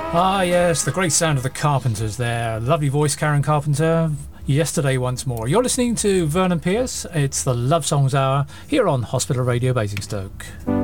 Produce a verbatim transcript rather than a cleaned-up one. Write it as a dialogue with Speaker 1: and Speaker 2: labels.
Speaker 1: Ah, yes, the great sound of the Carpenters there. Lovely voice, Karen Carpenter. Yesterday once more. You're listening to Vernon Pierce. It's the Love Songs Hour here on Hospital Radio Basingstoke.